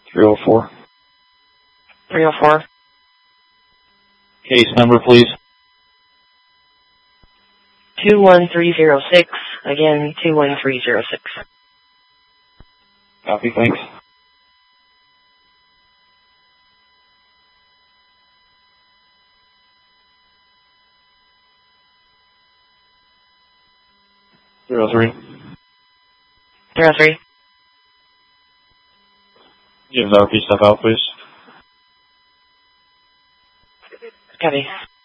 304. 304. Case number, please. 21306. Again, 21306. Copy, thanks. Zero 03. 03. Give the RP stuff out, please. Copy.